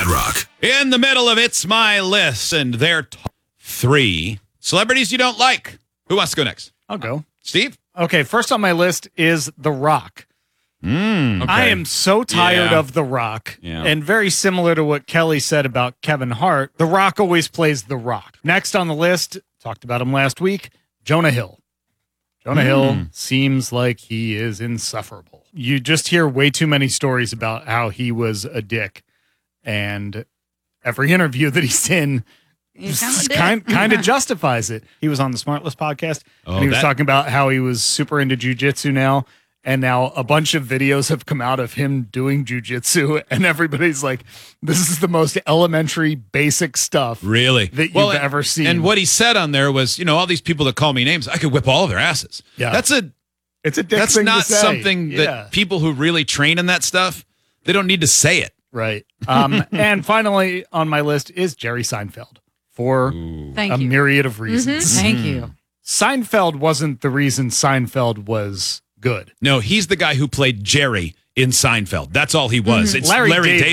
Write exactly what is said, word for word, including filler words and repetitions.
Mad Rock. In the middle of It's My List, and their top three celebrities you don't like. Who wants to go next? I'll go. Steve? Okay, first on my list is The Rock. Mm, okay. I am so tired Yeah. of The Rock. Yeah. And very similar to what Kelly said about Kevin Hart, The Rock always plays The Rock. Next on the list, talked about him last week, Jonah Hill. Jonah Mm. Hill seems like he is insufferable. You just hear way too many stories about how he was a dick. And every interview that he's in He's kind of a dick. kind, kind of justifies it. He was on the Smartless podcast, Oh, and he was that- talking about how he was super into jujitsu now. And now a bunch of videos have come out of him doing jujitsu, and everybody's like, this is the most elementary, basic stuff Really? that you've Well, ever seen. And what he said on there was, you know, all these people that call me names, I could whip all of their asses. Yeah. That's a it's a dick that's thing to not say. something that Yeah. people who really train in that stuff, they don't need to say it. Right. Um, and finally on my list is Jerry Seinfeld for Thank a you. myriad of reasons. Thank you. Seinfeld wasn't the reason Seinfeld was good. No, he's the guy who played Jerry in Seinfeld. That's all he was. It's Larry Larry, David. David.